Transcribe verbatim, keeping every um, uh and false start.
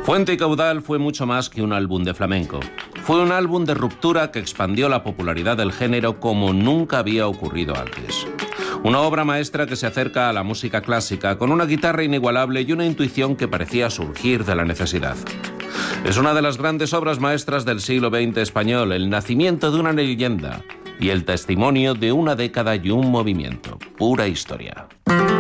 Fuente y Caudal fue mucho más que un álbum de flamenco. Fue un álbum de ruptura que expandió la popularidad del género como nunca había ocurrido antes. Una obra maestra que se acerca a la música clásica con una guitarra inigualable y una intuición que parecía surgir de la necesidad. Es una de las grandes obras maestras del siglo veinte español, el nacimiento de una leyenda y el testimonio de una década y un movimiento. Pura historia.